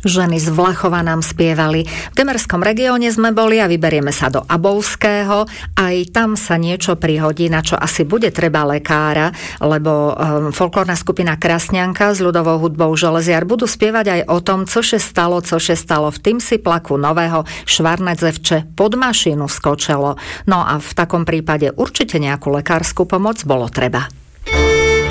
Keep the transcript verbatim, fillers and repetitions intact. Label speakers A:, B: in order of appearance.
A: Ženy z Vlachova nám spievali. V Gemerskom regióne sme boli a vyberieme sa do Abovského. Aj tam sa niečo prihodí, na čo asi bude treba lekára, lebo um, folklórna skupina Krasňanka s ľudovou hudbou Železiar budú spievať aj o tom, co še stalo, co še stalo v tým si plaku nového švarné dzevče pod mašinu skočilo. No a v takom prípade určite nejakú lekárskú pomoc bolo treba.